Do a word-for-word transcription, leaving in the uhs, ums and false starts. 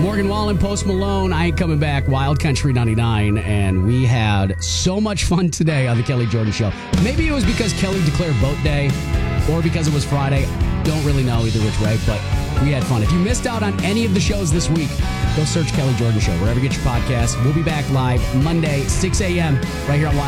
Morgan Wallen, Post Malone, I Ain't Coming Back, Wild Country ninety-nine, and we had so much fun today on the Kelly Jordan Show. Maybe it was because Kelly declared boat day, or because it was Friday. Don't really know either which way, but we had fun. If you missed out on any of the shows this week, go search Kelly Jordan Show wherever you get your podcasts. We'll be back live Monday, six a.m. right here on Wild